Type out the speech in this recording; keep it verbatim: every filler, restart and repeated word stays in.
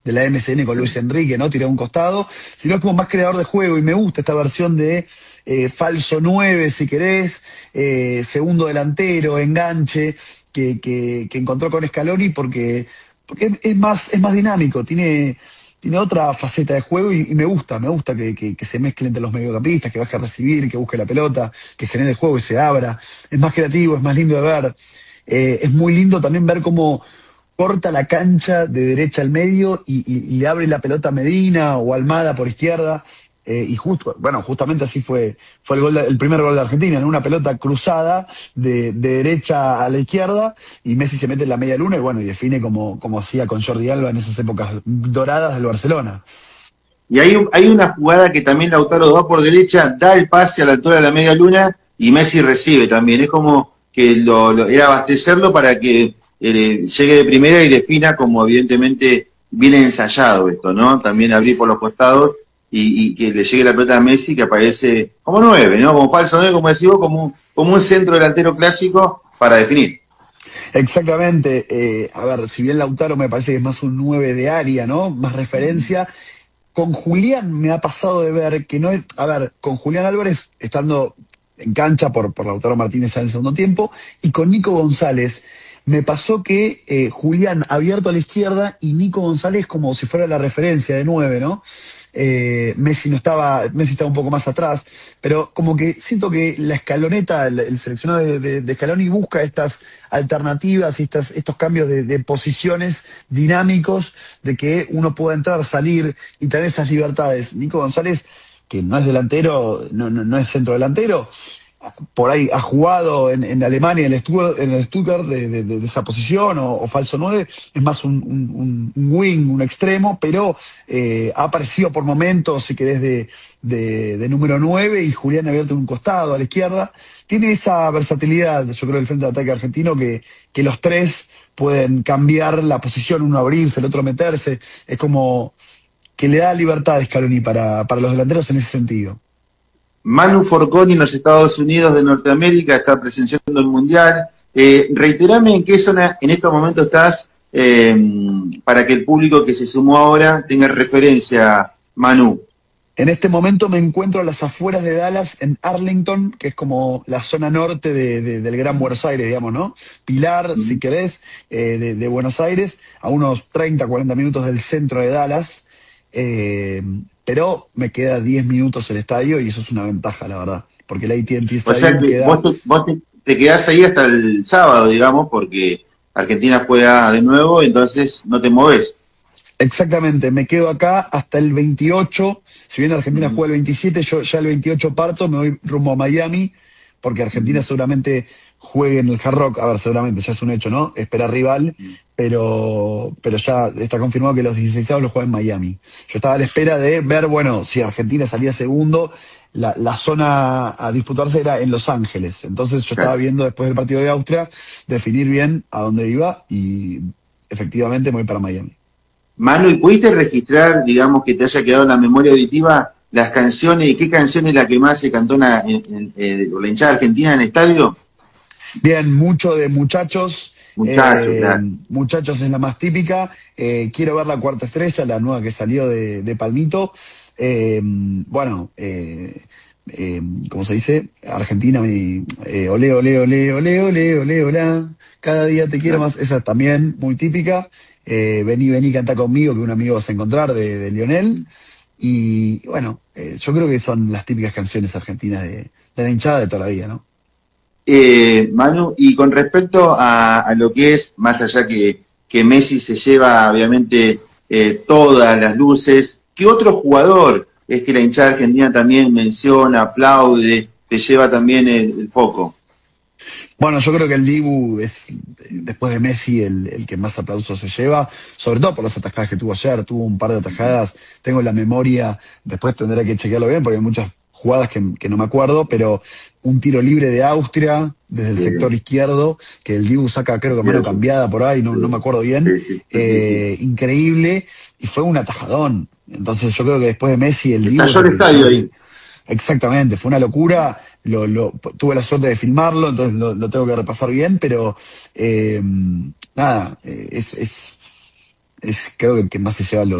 de la M S N con Luis Enrique, ¿no? Tirado a un costado, sino es como más creador de juego, y me gusta esta versión de eh, falso nueve, si querés, eh, segundo delantero, enganche, que, que, que encontró con Scaloni porque, porque es, es más, es más dinámico, tiene, tiene otra faceta de juego y, y me gusta, me gusta que, que, que se mezcle entre los mediocampistas, que baje a recibir, que busque la pelota, que genere juego y se abra. Es más creativo, es más lindo de ver. Eh, es muy lindo también ver cómo corta la cancha de derecha al medio y, y- y le abre la pelota a Medina o Almada por izquierda. Eh, y justo, bueno, justamente así fue, fue el gol de- el primer gol de Argentina, en una pelota cruzada de, de derecha a la izquierda, y Messi se mete en la media luna y bueno, y define como, como hacía con Jordi Alba en esas épocas doradas del Barcelona. Y hay, un- hay una jugada que también Lautaro va por derecha, da el pase a la altura de la media luna y Messi recibe también. Es como que lo, lo- era abastecerlo para que eh, llegue de primera y defina, como evidentemente viene ensayado esto, ¿no? También abrir por los costados y, y que le llegue la pelota a Messi, que aparece como nueve, ¿no? Como falso nueve, como decimos, como, un- como un centro delantero clásico para definir. Exactamente, eh, a ver, si bien Lautaro me parece que es más un nueve de área, ¿no? Más referencia. Con Julián me ha pasado de ver que no es. A ver, con Julián Álvarez estando en cancha por, por Lautaro Martínez ya en el segundo tiempo, y con Nico González me pasó que eh, Julián abierto a la izquierda y Nico González como si fuera la referencia de nueve, ¿no? Eh, Messi no estaba, Messi estaba un poco más atrás, pero como que siento que la escaloneta, el, el seleccionado de, de, de Scaloni busca estas alternativas y estas, estos cambios de, de posiciones dinámicos, de que uno pueda entrar, salir y tener esas libertades. Nico González, que no es delantero, no, no, no es centro delantero, por ahí ha jugado en, en Alemania, en el Stuttgart, en el Stuttgart de, de- de esa posición, o, o falso nueve, es más un, un- un wing, un extremo, pero eh, ha aparecido por momentos, si querés, de, de- de número nueve, y Julián abierto en un costado, a la izquierda. Tiene esa versatilidad, yo creo, el frente de ataque argentino, que, que los tres pueden cambiar la posición, uno abrirse, el otro meterse. Es como que le da libertad a Scaloni para, para los delanteros en ese sentido. Manu Forconi en los Estados Unidos de Norteamérica está presenciando el Mundial. Eh, reiterame en qué zona en estos momentos estás, eh, para que el público que se sumó ahora tenga referencia, Manu. En este momento me encuentro a las afueras de Dallas, en Arlington, que es como la zona norte de- de- del Gran Buenos Aires, digamos, ¿no? Pilar, si querés, eh, de, de Buenos Aires, a unos treinta, cuarenta minutos del centro de Dallas, eh, pero me queda diez minutos el estadio y eso es una ventaja, la verdad, porque el A T and T O sea Stadium que vos queda. te, vos te, te quedás ahí hasta el sábado, digamos, porque Argentina juega de nuevo, entonces no te moves. Exactamente, me quedo acá hasta el veintiocho. Si bien Argentina Ujú, juega el veintisiete, yo ya el veintiocho parto, me voy rumbo a Miami, porque Argentina ujú, seguramente juegue en el Hard Rock. A ver, seguramente, ya es un hecho, ¿no? Espera rival, ujú. pero, pero ya está confirmado que los dieciséis lo juegan en Miami. Yo estaba a la espera de ver, bueno, si Argentina salía segundo, la, la zona a disputarse era en Los Ángeles. Entonces yo estaba Claro. viendo después del partido de Austria, definir bien a dónde iba, y efectivamente me voy para Miami. Manu, ¿y pudiste registrar, digamos, que te haya quedado en la memoria auditiva las canciones y qué canción es la que más se cantó en, la- en- en- eh, por la hinchada argentina en el estadio? Bien, mucho de muchachos. Muchachos, eh, claro. muchachos es la más típica. Eh, quiero ver la cuarta estrella, la nueva que salió de, de Palmito. Eh, bueno, eh, eh, ¿cómo se dice? Argentina, mi, eh, ole, ole, ole, ole, ole, ole, olá. Cada día te quiero Claro. más. Esa también muy típica. Eh, vení, vení, canta conmigo, que un amigo vas a encontrar, de, de Lionel. Y bueno, eh, yo creo que son las típicas canciones argentinas de, de la hinchada de toda la vida, ¿no? Eh, Manu, y con respecto a, a lo que es, más allá que, que Messi se lleva obviamente eh, todas las luces, ¿qué otro jugador es que la hinchada argentina también menciona, aplaude, te lleva también el, el foco? Bueno, yo creo que el Dibu es, eh, después de Messi, el, el que más aplausos se lleva, sobre todo por las atajadas que tuvo ayer. Tuvo un par de atajadas, tengo en la memoria, después tendré que chequearlo bien porque hay muchas jugadas que, que no me acuerdo, pero un tiro libre de Austria desde el sector Sí, izquierdo, que el Dibu saca, creo que mano cierto. cambiada por ahí, no, no me Sí, acuerdo bien, sí, sí, sí, sí. eh, increíble, y fue un atajadón. Entonces yo creo que después de Messi, el Dibu es Estalló el el que estadio parece. ahí. Exactamente, fue una locura. Lo, lo- tuve la suerte de filmarlo, entonces lo, lo tengo que repasar bien, pero eh, nada, eh, es, es es creo que el que más se lleva los